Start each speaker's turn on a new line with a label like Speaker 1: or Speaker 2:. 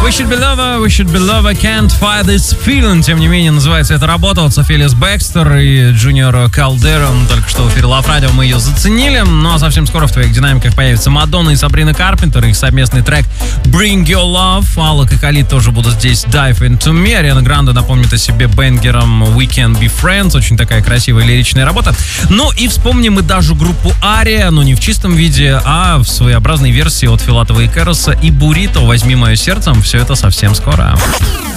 Speaker 1: We should be lover, can't fight this feeling. Тем не менее, называется эта работа от Софелис Бекстер и Джуниор Калдерон. Только что в эфире Лав Радио мы ее заценили. Ну а совсем скоро в твоих динамиках появится Мадонна и Сабрина Карпентер. Их совместный трек Bring Your Love. Алок и Калид тоже будут здесь. Dive Into Me. Ариана Гранде напомнит о себе бенгером We Can Be Friends. Очень такая красивая лиричная работа. Ну и вспомним мы даже группу Ария, но не в чистом виде, а в своеобразной версии от Филатова и Кэроса и Бурито. Возьми мое сердце. Все это совсем скоро.